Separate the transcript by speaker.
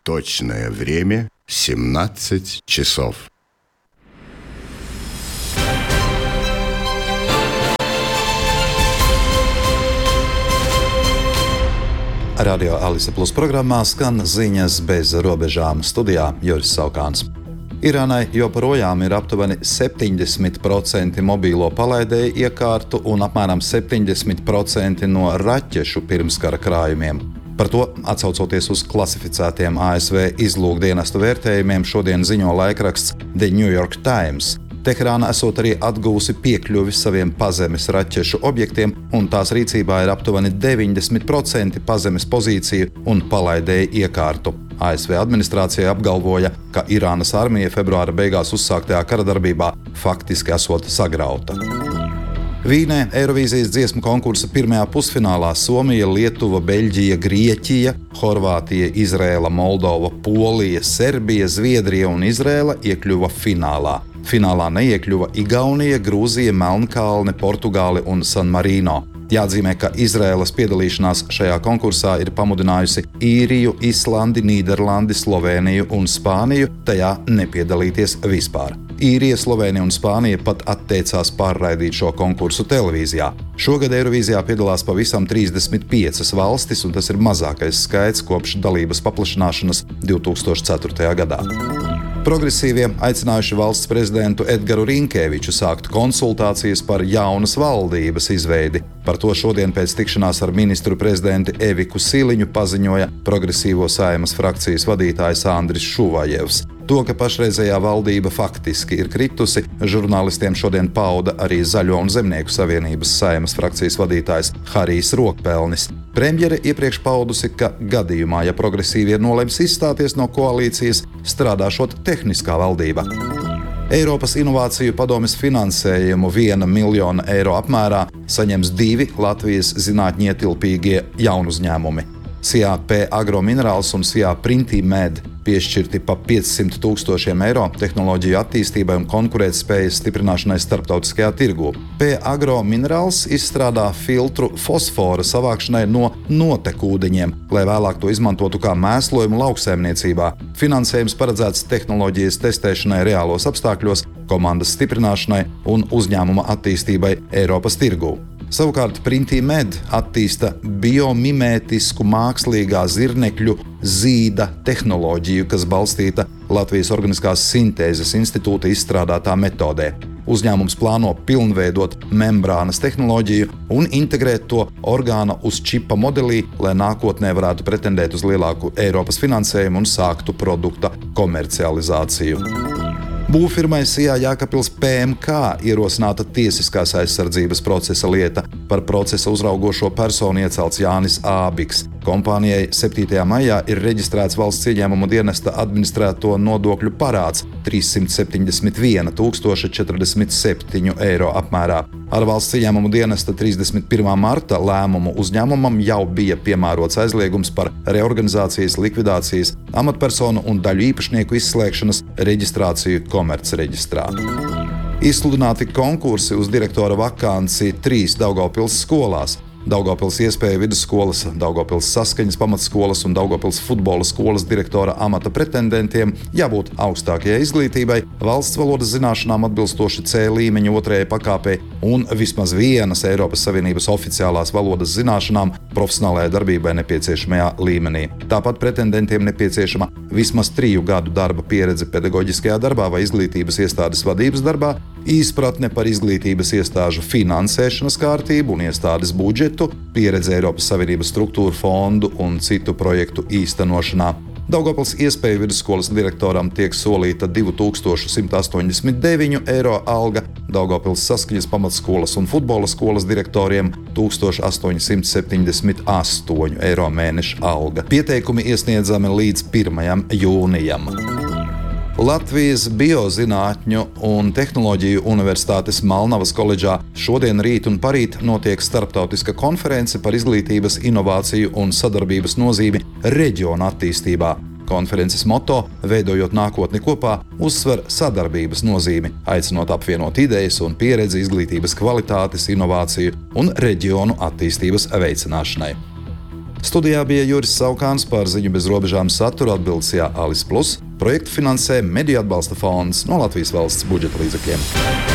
Speaker 1: Точное время 17 часов.
Speaker 2: Radio Alise Plus programmā skan ziņas bez robežām. Studijā Juris Saukāns. Irānai joprojām ir aptuveni 70% mobīlo palaidēju iekārtu un apmēram 70% no raķešu pirmskara krājumiem. Par to, atsaucoties uz klasificētiem ASV izlūkdienestu vērtējumiem, šodien ziņo laikraksts The New York Times. Teherāna esot arī atguvusi piekļuvi saviem pazemes raķešu objektiem, un tās rīcībā ir aptuveni 90% pazemes pozīciju un palaidēju iekārtu. ASV administrācija apgalvoja, ka Irānas armija februāra beigās uzsāktajā karadarbībā faktiski esot sagrauta. Vīnē Eirovīzijas dziesmu konkursa pirmajā pusfinālā Somija, Lietuva, Beļģija, Grieķija, Horvātija, Izrēla, Moldova, Polija, Serbija, Zviedrija un Izrēla iekļuva finālā. Finālā neiekļuva Igaunija, Grūzija, Melnkalne, Portugāle un San Marino. Jāatzīmē, ka Izrēlas piedalīšanās šajā konkursā ir pamudinājusi Īriju, Islandi, Nīderlandi, Slovēniju un Spāniju tajā nepiedalīties vispār. Īrija, Slovēnija un Spānija pat atteicās pārraidīt šo konkursu televīzijā. Šogad Eirovīzijā piedalās pavisam 35 valstis, un tas ir mazākais skaits kopš dalības paplašināšanas 2004. gadā. Progresīvie aicinājuši valsts prezidentu Edgaru Rinkēviču sākt konsultācijas par jaunas valdības izveidi. Par to šodien pēc tikšanās ar ministru prezidentu Eviku Siliņu paziņoja Progresīvo Saeimas frakcijas vadītājs Andris Šuvajevs. To, ka pašreizējā valdība faktiski ir kritusi, žurnālistiem šodien pauda arī Zaļo un Zemnieku savienības Saeimas frakcijas vadītājs Harijs Rokpelnis. Premjere iepriekš paudusi, ka gadījumā, ja progresīvie nolems izstāties no koalīcijas, strādāšot tehniskā valdība. Eiropas Inovāciju padomes finansējumu 1 miljona eiro apmērā saņems 2 Latvijas zinātņietilpīgie jaunuzņēmumi. SIA P Agro Minerals un SIA Printimed piešķirti pa 500 000 eiro tehnoloģiju attīstībai un konkurētspējas stiprināšanai starptautiskajā tirgū. P Agro Minerals izstrādā filtru fosfora savākšanai no notekūdeņiem, lai vēlāk to izmantotu kā mēslojumu lauksaimniecībā. Finansējums paredzēts tehnoloģijas testēšanai reālos apstākļos, komandas stiprināšanai un uzņēmuma attīstībai Eiropas tirgū. Savukārt Printimed attīsta biomimētisku mākslīgā zirnekļu zīda tehnoloģiju, kas balstīta Latvijas Organiskās sintēzes institūta izstrādātā metodē. Uzņēmums plāno pilnveidot membrānas tehnoloģiju un integrēt to orgāna uz čipa modelī, lai nākotnē varētu pretendēt uz lielāku Eiropas finansējumu un sāktu produkta komercializāciju. Būvfirmai SIA Jēkabpils PMK ierosināta tiesiskās aizsardzības procesa lieta. Par procesa uzraugošo personu iecelts Jānis Ābiks. Kompānijai 7. maijā ir reģistrēts valsts ieņēmumu dienesta administrēto nodokļu parāds 371 047 eiro apmērā. Ar valsts ieņēmumu dienesta 31. marta lēmumu uzņēmumam jau bija piemērots aizliegums par reorganizācijas, likvidācijas, amatpersonu un daļu īpašnieku izslēgšanas reģistrāciju komercreģistrā. Izsludināti konkursi uz direktora vakanci 3 Daugavpils skolās. Daugavpils Iespēju vidusskolas, Daugavpils Saskaņas pamatskolas un Daugavpils futbola skolas direktora amata pretendentiem jābūt augstākajai izglītībai, valsts valodas zināšanām atbilstoši C līmeņa 2. pakāpei un vismaz vienas Eiropas Savienības oficiālās valodas zināšanām profesionālajai darbībai nepieciešamajā līmenī. Tāpat pretendentiem nepieciešama vismaz 3 gadu darba pieredze pedagoģiskajā darbā vai izglītības iestādes vadības darbā, izpratne par izglītības iestāžu finansēšanas kārtību un iestādes budžetu, pieredze Eiropas Savienības struktūru fondu un citu projektu īstenošanā. Daugavpils Iespēju vidusskolas direktoram tiek solīta 2189 eiro alga, Daugavpils Saskaņas pamatskolas un futbola skolas direktoriem 1878 eiro mēneša alga. Pieteikumi iesniedzami līdz 1. jūnijam. Latvijas Biozinātņu un tehnoloģiju universitātes Malnavas koledžā šodien, rīt un parīt notiek starptautiska konference par izglītības, inovāciju un sadarbības nozīmi reģiona attīstībā. Konferences moto "Veidojot nākotni kopā" uzsver sadarbības nozīmi, aicinot apvienot idejas un pieredzi izglītības kvalitātes, inovāciju un reģionu attīstības veicināšanai. Studijā bija Juris Saukāns, par ziņu bez robežām saturu atbildīja Alice Plus. Projektu finansē Mediju atbalsta fonds no Latvijas valsts budžeta līdzekļiem.